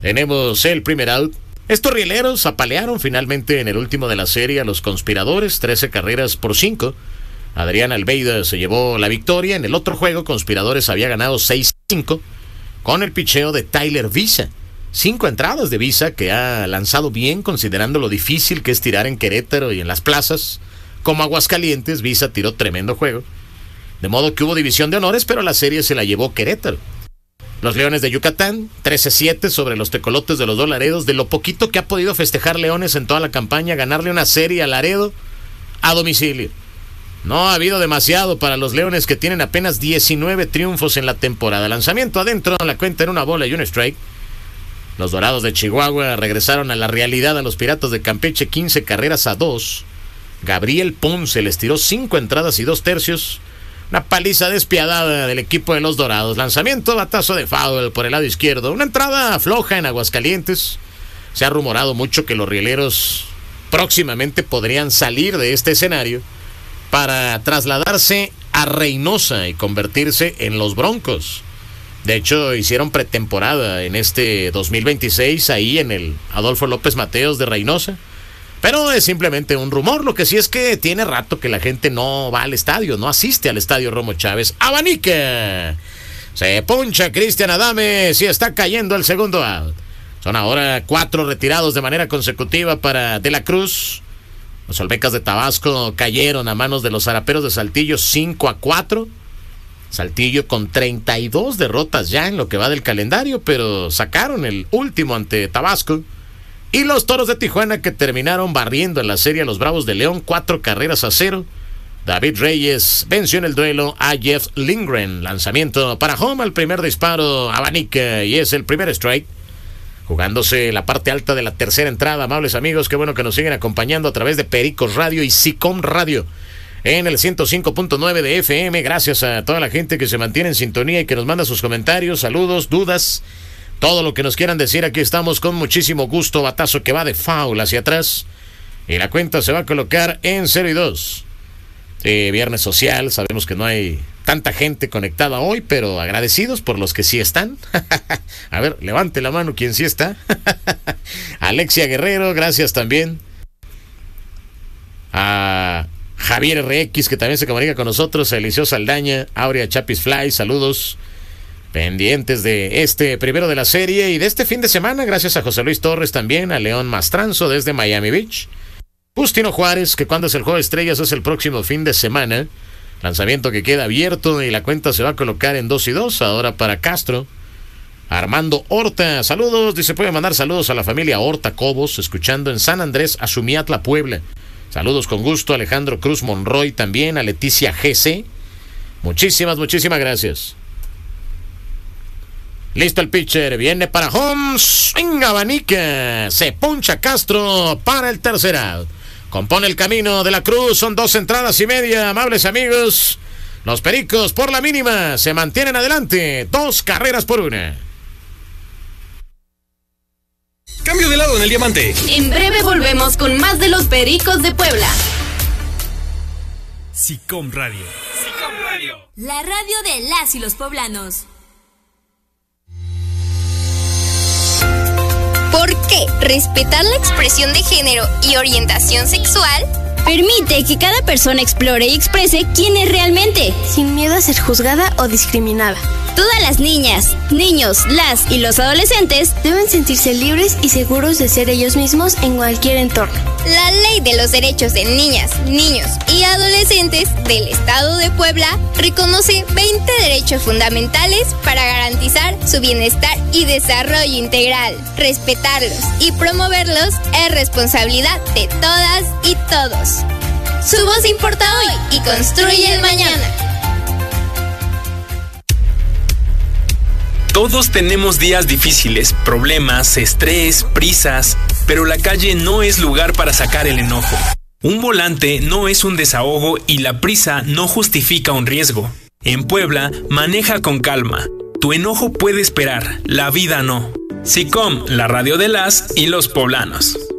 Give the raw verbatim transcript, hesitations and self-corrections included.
Tenemos el primer out. Estos rieleros apalearon finalmente en el último de la serie a los conspiradores, trece carreras por cinco. Adrián Almeida se llevó la victoria. En el otro juego, Conspiradores había ganado seis cinco con el picheo de Tyler Visa. Cinco entradas de Visa, que ha lanzado bien considerando lo difícil que es tirar en Querétaro y en las plazas. Como Aguascalientes, Visa tiró tremendo juego. De modo que hubo división de honores, pero la serie se la llevó Querétaro. Los Leones de Yucatán, trece siete sobre los Tecolotes de los dos Laredos. De lo poquito que ha podido festejar Leones en toda la campaña, ganarle una serie a Laredo a domicilio. No ha habido demasiado para los Leones, que tienen apenas diecinueve triunfos en la temporada. Lanzamiento adentro, la cuenta en una bola y un strike. Los Dorados de Chihuahua regresaron a la realidad a los Piratas de Campeche, quince carreras a dos. Gabriel Ponce les tiró cinco entradas y dos tercios. Una paliza despiadada del equipo de los Dorados. Lanzamiento, batazo de foul por el lado izquierdo. Una entrada floja en Aguascalientes. Se ha rumorado mucho que los rieleros próximamente podrían salir de este escenario para trasladarse a Reynosa y convertirse en los Broncos. De hecho, hicieron pretemporada en este dos mil veintiséis ahí en el Adolfo López Mateos de Reynosa. Pero es simplemente un rumor. Lo que sí es que tiene rato que la gente no va al estadio, no asiste al estadio Romo Chávez. ¡Abanica! Se puncha Cristian Adames y está cayendo el segundo out. Son ahora cuatro retirados de manera consecutiva para De la Cruz. Los Olmecas de Tabasco cayeron a manos de los Zaraperos de Saltillo cinco a cuatro. Saltillo con treinta y dos derrotas ya en lo que va del calendario, pero sacaron el último ante Tabasco. Y los Toros de Tijuana, que terminaron barriendo en la serie a los Bravos de León, cuatro carreras a cero. David Reyes venció en el duelo a Jeff Lindgren. Lanzamiento para home, al primer disparo abanica y es el primer strike. Jugándose la parte alta de la tercera entrada, amables amigos, qué bueno que nos siguen acompañando a través de Pericos Radio y Sicom Radio en el ciento cinco punto nueve de F M. Gracias a toda la gente que se mantiene en sintonía y que nos manda sus comentarios, saludos, dudas. Todo lo que nos quieran decir, aquí estamos con muchísimo gusto. Batazo que va de foul hacia atrás. Y la cuenta se va a colocar en cero y dos. Eh, viernes social, sabemos que no hay tanta gente conectada hoy, pero agradecidos por los que sí están. A ver, levante la mano quien sí está. Alexia Guerrero, gracias también. A Javier R X, que también se comunica con nosotros. A Eliseo Saldaña, Aurea Chapis Fly, saludos. Pendientes de este primero de la serie y de este fin de semana, gracias a José Luis Torres también, a León Mastranzo desde Miami Beach. Justino Juárez, que cuando es el juego de estrellas es el próximo fin de semana. Lanzamiento que queda abierto y la cuenta se va a colocar en dos y dos, ahora para Castro. Armando Horta, saludos, dice, puede mandar saludos a la familia Horta Cobos, escuchando en San Andrés, Azumiatla, Puebla. Saludos con gusto, Alejandro Cruz Monroy también, a Leticia G C. Muchísimas, muchísimas gracias. Listo el pitcher, viene para home, swing abanica, se puncha Castro para el tercer out. Compone el camino De la Cruz, son dos entradas y media, amables amigos. Los Pericos por la mínima se mantienen adelante, dos carreras por una. Cambio de lado en el diamante. En breve volvemos con más de los Pericos de Puebla. Sicom Radio. Sicom Radio. La radio de las y los poblanos. ¿Por qué respetar la expresión de género y orientación sexual permite que cada persona explore y exprese quién es realmente, sin miedo a ser juzgada o discriminada? Todas las niñas, niños, las y los adolescentes deben sentirse libres y seguros de ser ellos mismos en cualquier entorno. La Ley de los Derechos de Niñas, Niños y Adolescentes del Estado de Puebla reconoce veinte derechos fundamentales para garantizar su bienestar y desarrollo integral. Respetarlos y promoverlos es responsabilidad de todas y todos. Su voz importa hoy y construye el mañana. Todos tenemos días difíciles, problemas, estrés, prisas, pero la calle no es lugar para sacar el enojo. Un volante no es un desahogo y la prisa no justifica un riesgo. En Puebla, maneja con calma. Tu enojo puede esperar, la vida no. Sicom, la radio de las y los poblanos.